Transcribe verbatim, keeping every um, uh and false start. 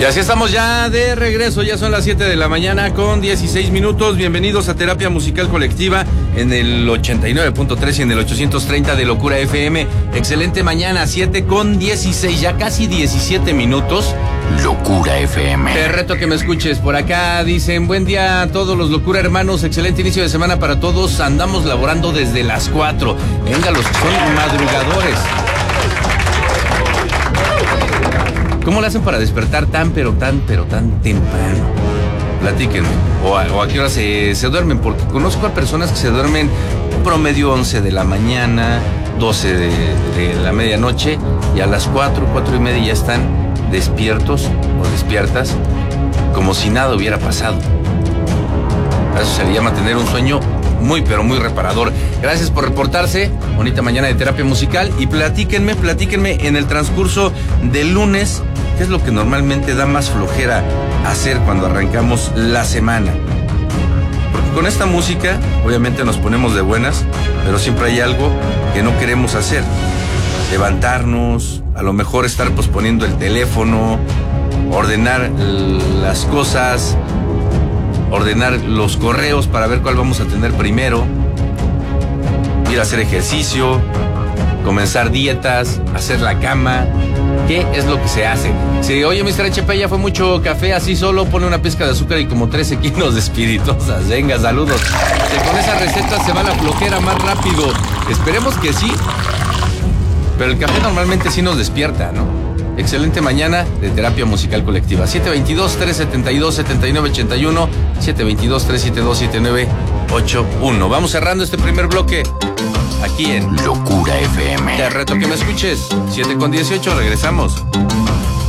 Y así estamos ya de regreso, ya son las siete de la mañana con dieciséis minutos. Bienvenidos a Terapia Musical Colectiva en el ochenta y nueve punto tres y en el ochocientos treinta de Locura F M. Excelente mañana, siete con dieciséis, ya casi diecisiete minutos. Locura F M. Te reto que me escuches. Por acá dicen, buen día a todos los Locura hermanos, excelente inicio de semana para todos. Andamos laborando desde las cuatro. Venga, los que son madrugadores. ¿Cómo le hacen para despertar tan, pero tan, pero tan temprano? Platíquenme. O a, o a qué hora se, se duermen, porque conozco a personas que se duermen promedio once de la mañana, doce de, de la medianoche, y a las cuatro, cuatro y media ya están despiertos o despiertas, como si nada hubiera pasado. Eso se le llama tener un sueño muy, pero muy reparador. Gracias por reportarse. Bonita mañana de Terapia Musical. Y platíquenme, platíquenme en el transcurso del lunes, ¿qué es lo que normalmente da más flojera hacer cuando arrancamos la semana? Porque con esta música, obviamente nos ponemos de buenas, pero siempre hay algo que no queremos hacer. Levantarnos, a lo mejor estar posponiendo el teléfono, ordenar las cosas, ordenar los correos para ver cuál vamos a tener primero, ir a hacer ejercicio, comenzar dietas, hacer la cama. ¿Qué es lo que se hace? Si, oye, mister H P, ya fue mucho café, así solo pone una pizca de azúcar y como trece kilos de espirituosas. Venga, saludos. Que con esa receta se va la flojera más rápido. Esperemos que sí. Pero el café normalmente sí nos despierta, ¿no? Excelente mañana de Terapia Musical Colectiva. siete veintidós, trescientos setenta y dos, setenta y nueve ochenta y uno, siete veintidós, trescientos setenta y dos, setenta y nueve ochenta y uno. Vamos cerrando este primer bloque aquí en Locura F M. Te reto que me escuches. siete con dieciocho, regresamos.